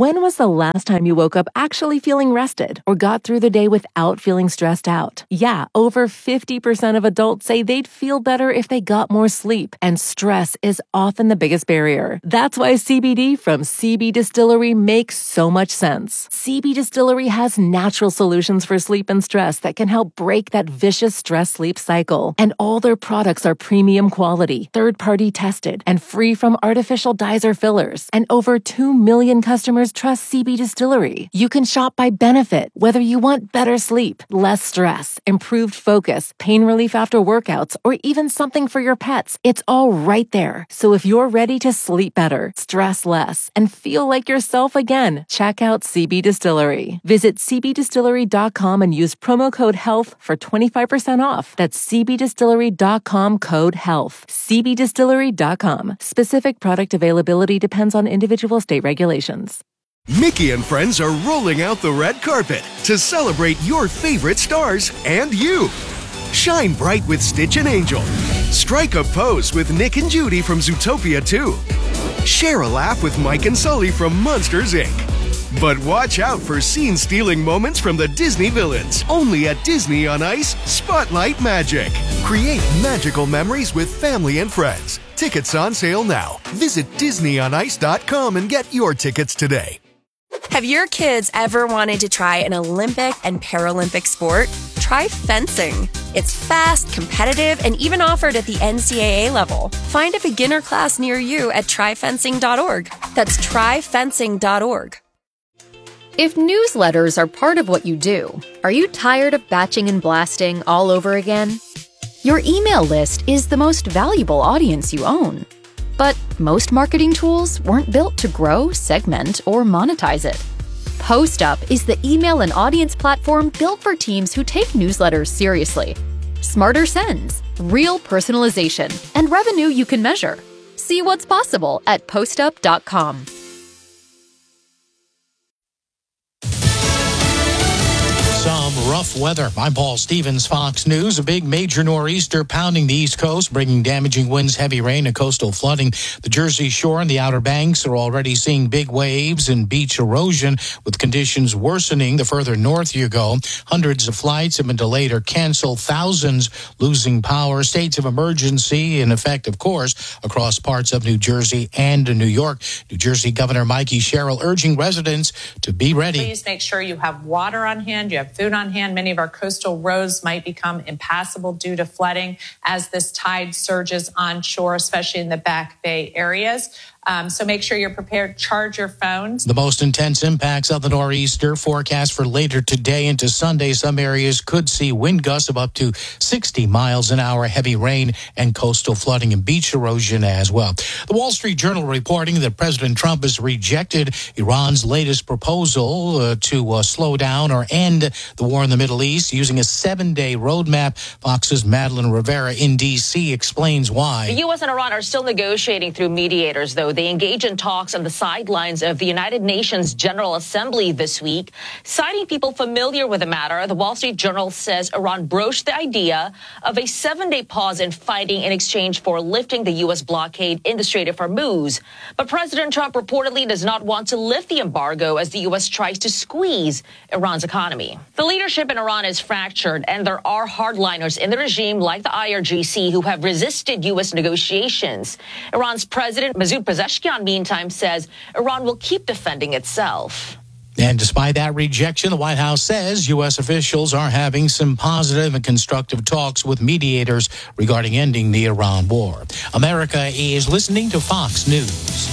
When was the last time you woke up actually feeling rested or got through the day without feeling stressed out? Yeah, over 50% of adults say they'd feel better if they got more sleep, and stress is often the biggest barrier. That's why CBD from CB Distillery makes so much sense. CB Distillery has natural solutions for sleep and stress that can help break that vicious stress-sleep cycle. And all their products are premium quality, third-party tested, and free from artificial dyes or fillers. And over 2 million customers trust CB Distillery. You can shop by benefit, whether you want better sleep, less stress, improved focus, pain relief after workouts, or even something for your pets. It's all right there. So if you're ready to sleep better, stress less, and feel like yourself again, check out CB Distillery. Visit cbdistillery.com and use promo code HEALTH for 25% off. That's cbdistillery.com code HEALTH. cbdistillery.com. Specific product availability depends on individual state regulations. Mickey and friends are rolling out the red carpet to celebrate your favorite stars and you. Shine bright with Stitch and Angel. Strike a pose with Nick and Judy from Zootopia 2. Share a laugh with Mike and Sully from Monsters, Inc. But watch out for scene-stealing moments from the Disney villains. Only at Disney on Ice Spotlight Magic. Create magical memories with family and friends. Tickets on sale now. Visit DisneyOnIce.com and get your tickets today. Have your kids ever wanted to try an Olympic and Paralympic sport? Try fencing. It's fast, competitive, and even offered at the NCAA level. Find a beginner class near you at tryfencing.org. That's tryfencing.org. If newsletters are part of what you do, are you tired of batching and blasting all over again? Your email list is the most valuable audience you own. But most marketing tools weren't built to grow, segment, or monetize it. PostUp is the email and audience platform built for teams who take newsletters seriously. Smarter sends, real personalization, and revenue you can measure. See what's possible at postup.com. Some rough weather. I'm Paul Stevens, Fox News. A big major nor'easter pounding the East Coast, bringing damaging winds, heavy rain, and coastal flooding. The Jersey Shore and the Outer Banks are already seeing big waves and beach erosion, with conditions worsening the further north you go. Hundreds of flights have been delayed or canceled, thousands losing power. States of emergency in effect, of course, across parts of New Jersey and New York. New Jersey Governor Mikey Sherrill urging residents to be ready. Please make sure you have water on hand, you have food on hand. Many of our coastal roads might become impassable due to flooding as this tide surges onshore, especially in the Back Bay areas. So make sure you're prepared. Charge your phones. The most intense impacts of the nor'easter forecast for later today into Sunday. Some areas could see wind gusts of up to 60 miles an hour, heavy rain, and coastal flooding and beach erosion as well. The Wall Street Journal reporting that President Trump has rejected Iran's latest proposal to slow down or end the war in the Middle East using a 7-day roadmap. Fox's Madeline Rivera in D.C. explains why. The U.S. and Iran are still negotiating through mediators, though. They engage in talks on the sidelines of the United Nations General Assembly this week. Citing people familiar with the matter, the Wall Street Journal says Iran broached the idea of a 7-day pause in fighting in exchange for lifting the U.S. blockade in the Strait of Hormuz. But President Trump reportedly does not want to lift the embargo as the U.S. tries to squeeze Iran's economy. The leadership in Iran is fractured, and there are hardliners in the regime like the IRGC who have resisted U.S. negotiations. Iran's President Masoud Pezeshkian, meantime, says Iran will keep defending itself. And despite that rejection, the White House says U.S. officials are having some positive and constructive talks with mediators regarding ending the Iran war. America is listening to Fox News.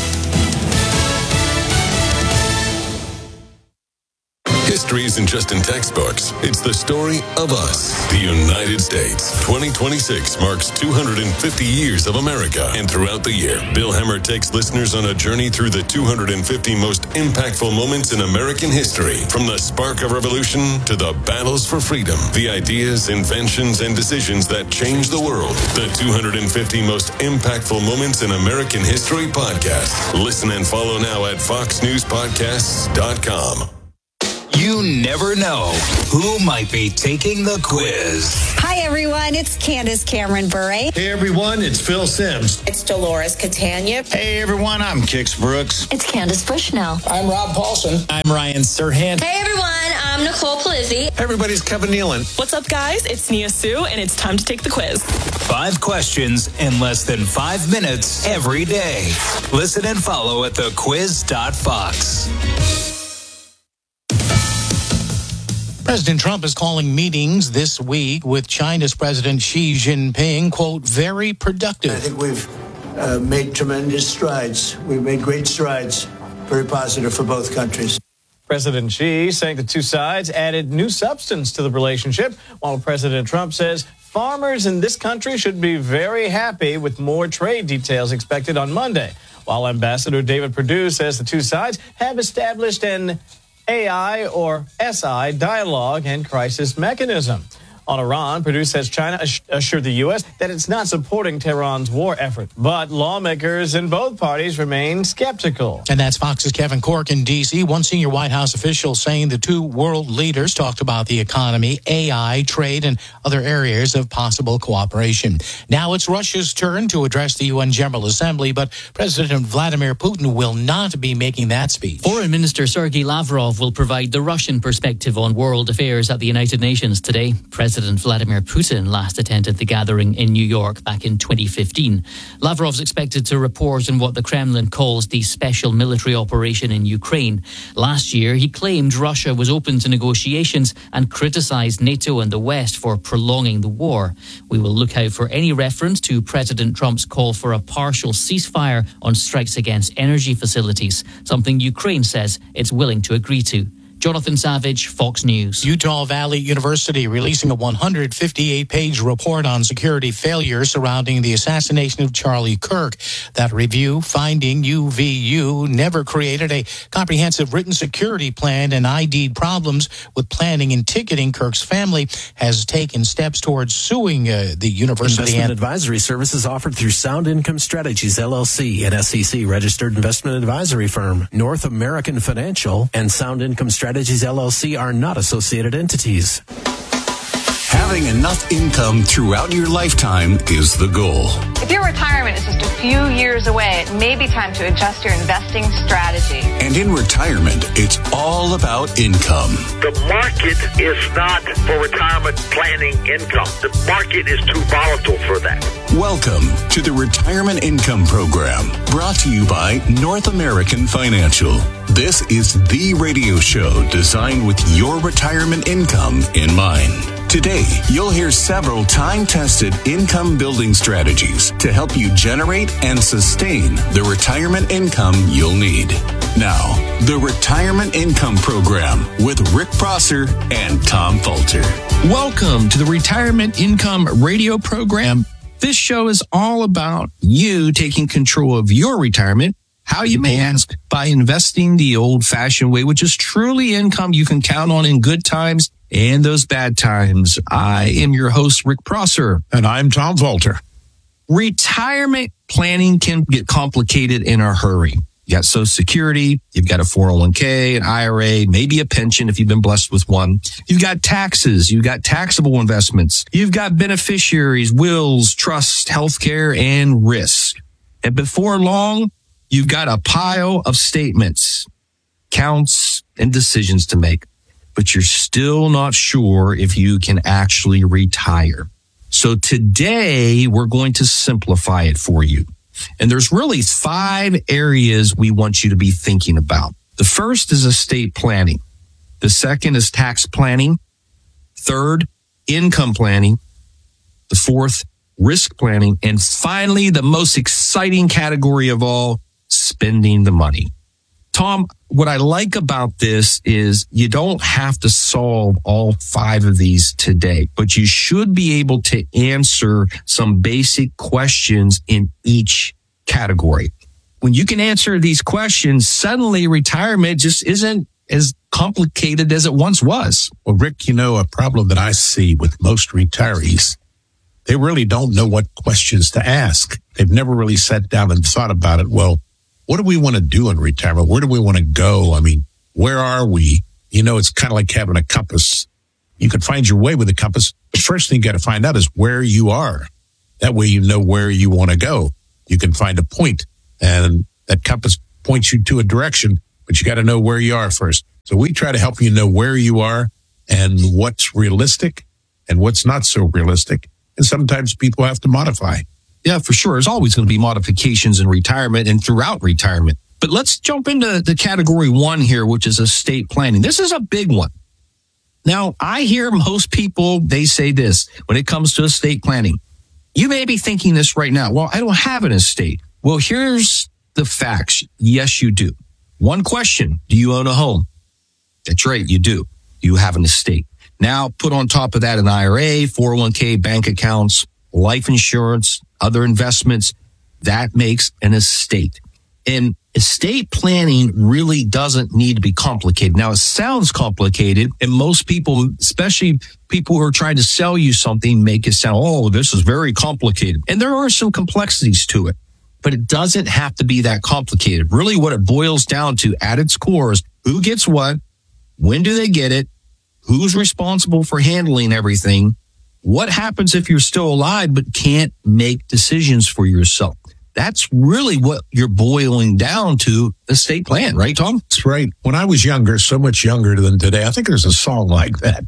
History isn't just in textbooks. It's the story of us, the United States. 2026 marks 250 years of America. And throughout the year, Bill Hemmer takes listeners on a journey through the 250 most impactful moments in American history. From the spark of revolution to the battles for freedom, the ideas, inventions, and decisions that changed the world. The 250 most impactful moments in American history podcast. Listen and follow now at foxnewspodcasts.com. You You never know who might be taking the quiz. Hi, everyone. It's Candace Cameron Bure. Hey, everyone. It's Phil Simms. It's Dolores Catania. Hey, everyone. I'm Kix Brooks. It's Candace Bushnell. I'm Rob Paulson. I'm Ryan Serhant. Hey, everyone. I'm Nicole Palizzi. Hey, everybody. It's Kevin Nealon. What's up, guys? It's Nia Sue, and it's time to take the quiz. 5 questions in less than 5 minutes every day. Listen and follow at thequiz.fox. President Trump is calling meetings this week with China's President Xi Jinping, quote, very productive. I think we've made tremendous strides. We've made great strides, very positive for both countries. President Xi saying the two sides added new substance to the relationship, while President Trump says farmers in this country should be very happy with more trade details expected on Monday, while Ambassador David Perdue says the two sides have established an AI or SI dialogue and crisis mechanism. On Iran, Perdue says China assured the U.S. that it's not supporting Tehran's war effort. But lawmakers in both parties remain skeptical. And that's Fox's Kevin Corke in D.C. One senior White House official saying the two world leaders talked about the economy, AI, trade, and other areas of possible cooperation. Now it's Russia's turn to address the UN General Assembly, but President Vladimir Putin will not be making that speech. Foreign Minister Sergei Lavrov will provide the Russian perspective on world affairs at the United Nations today. President Vladimir Putin last attended the gathering in New York back in 2015. Lavrov's expected to report on what the Kremlin calls the special military operation in Ukraine. Last year, he claimed Russia was open to negotiations and criticized NATO and the West for prolonging the war. We will look out for any reference to President Trump's call for a partial ceasefire on strikes against energy facilities, something Ukraine says it's willing to agree to. Jonathan Savage, Fox News. Utah Valley University releasing a 158-page report on security failures surrounding the assassination of Charlie Kirk. That review finding UVU never created a comprehensive written security plan and ID'd problems with planning and ticketing. Kirk's family has taken steps towards suing the university. Investment advisory services offered through Sound Income Strategies, LLC, an SEC-registered investment advisory firm. North American Financial and Sound Income Strategies LLC are not associated entities. Having enough income throughout your lifetime is the goal. If your retirement is just a few years away, it may be time to adjust your investing strategy. And in retirement, it's all about income. The market is not for retirement planning income. The market is too volatile for that. Welcome to the Retirement Income Program, brought to you by North American Financial. This is the radio show designed with your retirement income in mind. Today, you'll hear several time-tested income-building strategies to help you generate and sustain the retirement income you'll need. Now, the Retirement Income Program with Rick Prosser and Tom Falter. Welcome to the Retirement Income Radio Program. This show is all about you taking control of your retirement. How, you may ask? By investing the old-fashioned way, which is truly income you can count on in good times and those bad times. I am your host, Rick Prosser. And I'm Tom Falter. Retirement planning can get complicated in a hurry. You got Social Security, you've got a 401k, an IRA, maybe a pension if you've been blessed with one. You've got taxes, you've got taxable investments, you've got beneficiaries, wills, trusts, healthcare, and risk. And before long, you've got a pile of statements, counts, and decisions to make, but you're still not sure if you can actually retire. So today, we're going to simplify it for you. And there's really 5 areas we want you to be thinking about. The first is estate planning. The second is tax planning. Third, income planning. The fourth, risk planning. And finally, the most exciting category of all, spending the money. Tom, what I like about this is you don't have to solve all 5 of these today, but you should be able to answer some basic questions in each category. When you can answer these questions, suddenly retirement just isn't as complicated as it once was. Well, Rick, a problem that I see with most retirees, they really don't know what questions to ask. They've never really sat down and thought about it. Well, what do we want to do in retirement? Where do we want to go? I mean, where are we? You know, it's kind of like having a compass. You can find your way with a compass. The first thing you got to find out is where you are. That way you know where you want to go. You can find a point, and that compass points you to a direction, but you got to know where you are first. So we try to help you know where you are and what's realistic and what's not so realistic. And sometimes people have to modify. Yeah, for sure. There's always going to be modifications in retirement and throughout retirement. But let's jump into the category 1 here, which is estate planning. This is a big one. Now, I hear most people, they say this when it comes to estate planning. You may be thinking this right now. Well, I don't have an estate. Well, here's the facts. Yes, you do. One question. Do you own a home? That's right. You do. You have an estate. Now, put on top of that an IRA, 401k, bank accounts, life insurance, other investments. That makes an estate. And estate planning really doesn't need to be complicated. Now, it sounds complicated, and most people, especially people who are trying to sell you something, make it sound, oh, this is very complicated. And there are some complexities to it, but it doesn't have to be that complicated. Really, what it boils down to at its core is who gets what, when do they get it, who's responsible for handling everything, what happens if you're still alive but can't make decisions for yourself. That's really what you're boiling down to estate plan, right, Tom? That's right. When I was younger, so much younger than today, I think there's a song like that.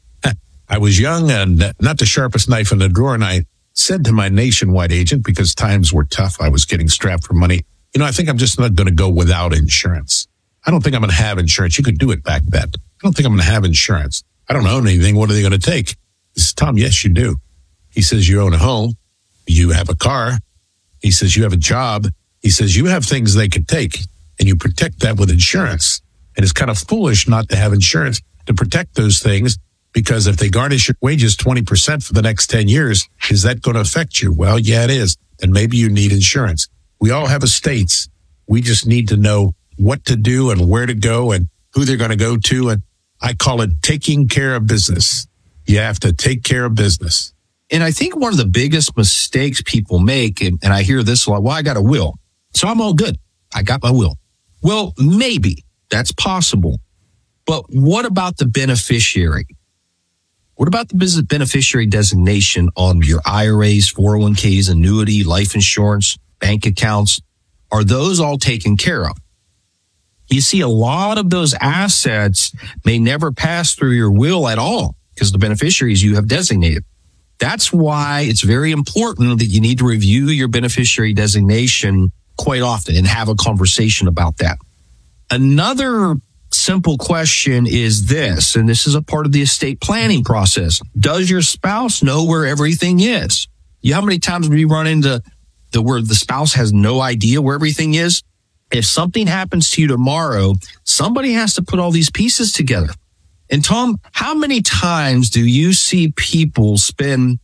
I was young and not the sharpest knife in the drawer, and I said to my nationwide agent, because times were tough, I was getting strapped for money, you know, I think I'm just not going to go without insurance. I don't think I'm going to have insurance. You could do it back then. I don't think I'm going to have insurance. I don't own anything. What are they going to take? He says, Tom, yes, you do. He says, you own a home. You have a car. He says, you have a job. He says, you have things they could take, and you protect that with insurance. And it's kind of foolish not to have insurance to protect those things, because if they garnish your wages 20% for the next 10 years, is that going to affect you? Well, yeah, it is. Then maybe you need insurance. We all have estates. We just need to know what to do and where to go and who they're going to go to. And I call it taking care of business. You have to take care of business. And I think one of the biggest mistakes people make, and I hear this a lot, well, I got a will, so I'm all good. I got my will. Well, maybe that's possible. But what about the beneficiary? What about the beneficiary designation on your IRAs, 401ks, annuity, life insurance, bank accounts? Are those all taken care of? You see, a lot of those assets may never pass through your will at all because the beneficiaries you have designated. That's why it's very important that you need to review your beneficiary designation quite often and have a conversation about that. Another simple question is this, and this is a part of the estate planning process. Does your spouse know where everything is? How many times have you run into where the spouse has no idea where everything is? If something happens to you tomorrow, somebody has to put all these pieces together. And Tom, how many times do you see people spend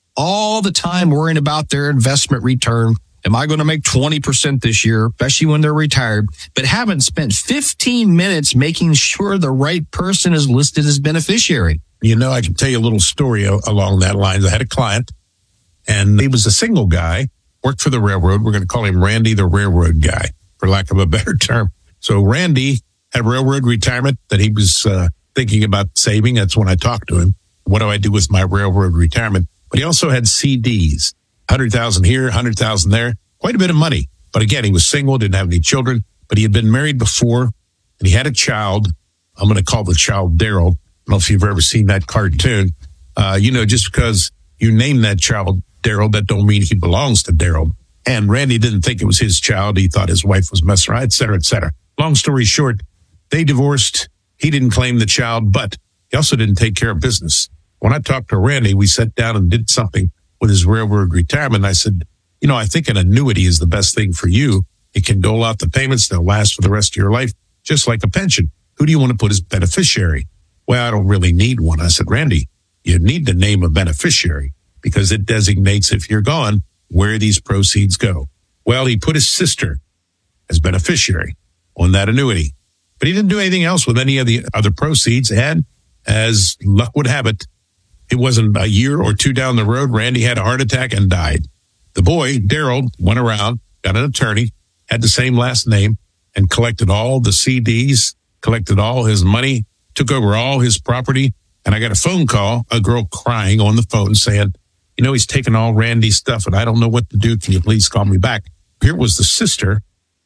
all the time worrying about their investment return? Am I going to make 20% this year, especially when they're retired, but haven't spent 15 minutes making sure the right person is listed as beneficiary? You know, I can tell you a little story along that line. I had a client, and he was a single guy, worked for the railroad. We're going to call him Randy the railroad guy, for lack of a better term. So Randy had railroad retirement that he was thinking about saving. That's when I talked to him. What do I do with my railroad retirement? But he also had CDs, 100,000 here, 100,000 there, quite a bit of money. But again, he was single, didn't have any children, but he had been married before, and he had a child. I'm going to call the child Daryl. I don't know if you've ever seen that cartoon. Just because you name that child Daryl, that don't mean he belongs to Daryl. And Randy didn't think it was his child. He thought his wife was messing around, et cetera, et cetera. Long story short, they divorced. He didn't claim the child, but he also didn't take care of business. When I talked to Randy, we sat down and did something with his railroad retirement. I said, I think an annuity is the best thing for you. It can dole out the payments. They'll last for the rest of your life, just like a pension. Who do you want to put as beneficiary? Well, I don't really need one. I said, Randy, you need to name a beneficiary because it designates, if you're gone, where these proceeds go. Well, he put his sister as beneficiary on that annuity, but he didn't do anything else with any of the other proceeds. And as luck would have it, it wasn't a year or two down the road, Randy had a heart attack and died. The boy, Daryl, went around, got an attorney, had the same last name, and collected all the CDs, collected all his money, took over all his property. And I got a phone call, a girl crying on the phone saying, he's taking all Randy's stuff and I don't know what to do. Can you please call me back? Here was the sister.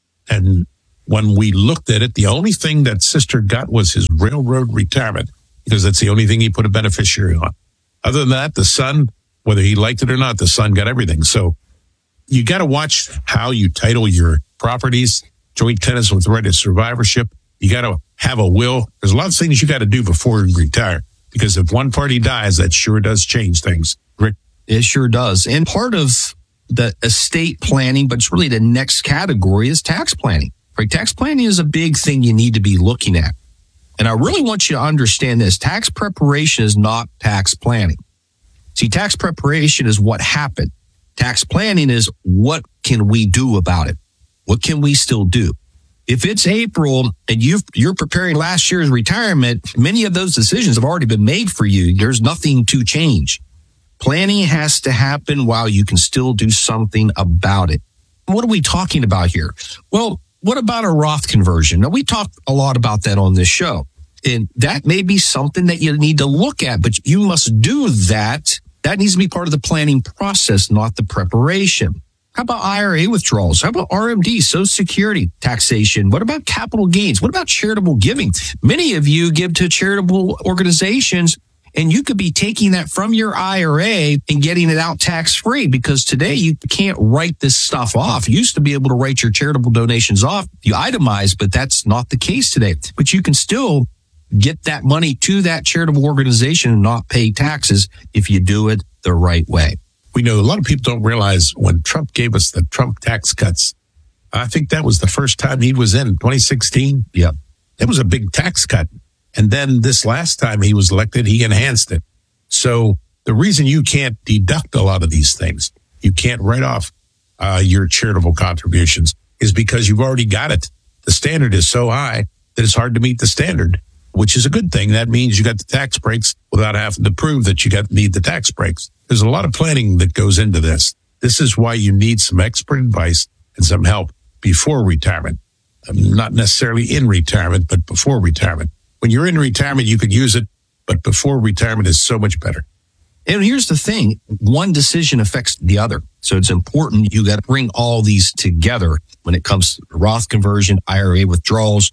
And when we looked at it, the only thing that sister got was his railroad retirement, because that's the only thing he put a beneficiary on. Other than that, the son, whether he liked it or not, the son got everything. So you got to watch how you title your properties, joint tenants with right of survivorship. You got to have a will. There's a lot of things you got to do before you retire, because if one party dies, that sure does change things. Rick? It sure does. And part of the estate planning, but it's really the next category, is tax planning. Right? Tax planning is a big thing you need to be looking at. And I really want you to understand this. Tax preparation is not tax planning. See, tax preparation is what happened. Tax planning is what can we do about it? What can we still do? If it's April and you're preparing last year's retirement, many of those decisions have already been made for you. There's nothing to change. Planning has to happen while you can still do something about it. What are we talking about here? Well, what about a Roth conversion? Now, we talked a lot about that on this show, and that may be something that you need to look at, but you must do that. That needs to be part of the planning process, not the preparation. How about IRA withdrawals? How about RMD, Social Security taxation? What about capital gains? What about charitable giving? Many of you give to charitable organizations, and you could be taking that from your IRA and getting it out tax-free, because today you can't write this stuff off. You used to be able to write your charitable donations off. You itemize, but that's not the case today. But you can still get that money to that charitable organization and not pay taxes if you do it the right way. We know a lot of people don't realize when Trump gave us the Trump tax cuts, I think that was the first time he was in 2016. Yeah. It was a big tax cut. And then this last time he was elected, he enhanced it. So the reason you can't deduct a lot of these things, you can't write off your charitable contributions, is because you've already got it. The standard is so high that it's hard to meet the standard, which is a good thing. That means you got the tax breaks without having to prove that you need the tax breaks. There's a lot of planning that goes into this. This is why you need some expert advice and some help before retirement. Not necessarily in retirement, but before retirement. When you're in retirement, you could use it, but before retirement is so much better. And here's the thing. One decision affects the other. So it's important you got to bring all these together when it comes to Roth conversion, IRA withdrawals,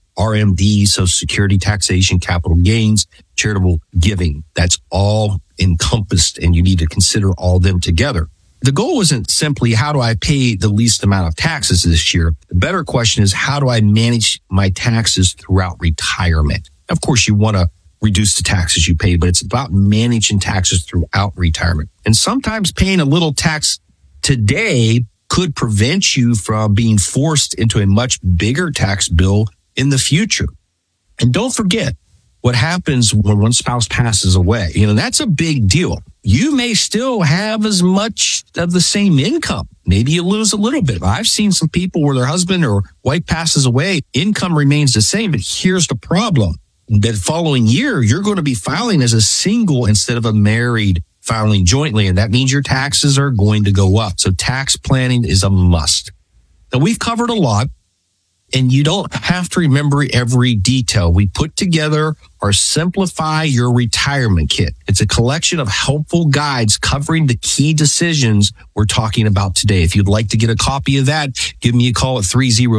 RMD, Social Security taxation, capital gains, charitable giving. That's all encompassed, and you need to consider all of them together. The goal isn't simply how do I pay the least amount of taxes this year. The better question is how do I manage my taxes throughout retirement? Of course, you want to reduce the taxes you pay, but it's about managing taxes throughout retirement. And sometimes paying a little tax today could prevent you from being forced into a much bigger tax bill in the future. And don't forget what happens when one spouse passes away. That's a big deal. You may still have as much of the same income. Maybe you lose a little bit. I've seen some people where their husband or wife passes away, income remains the same, but here's the problem. That following year, you're going to be filing as a single instead of a married filing jointly, and that means your taxes are going to go up. So tax planning is a must. Now, we've covered a lot, and you don't have to remember every detail. We put together our Simplify Your Retirement Kit. It's a collection of helpful guides covering the key decisions we're talking about today. If you'd like to get a copy of that, give me a call at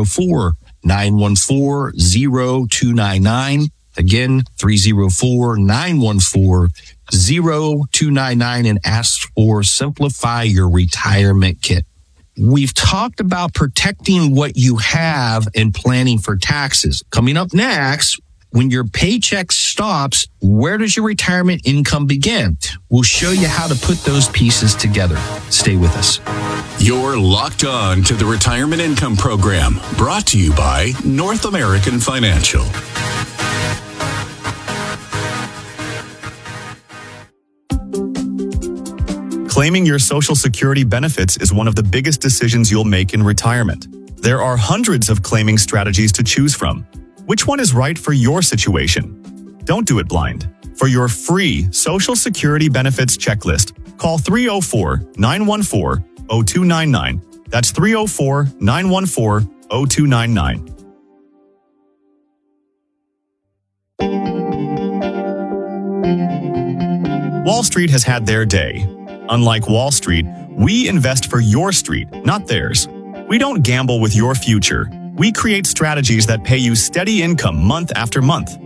304-914-0299. Again, 304-914-0299 and ask for Simplify Your Retirement Kit. We've talked about protecting what you have and planning for taxes. Coming up next, when your paycheck stops, where does your retirement income begin? We'll show you how to put those pieces together. Stay with us. You're locked on to the Retirement Income Program, brought to you by North American Financial. Claiming your Social Security benefits is one of the biggest decisions you'll make in retirement. There are hundreds of claiming strategies to choose from. Which one is right for your situation? Don't do it blind. For your free Social Security benefits checklist, call 304-914-0299. That's 304-914-0299. Wall Street has had their day. Unlike Wall Street, we invest for your street, not theirs. We don't gamble with your future. We create strategies that pay you steady income month after month.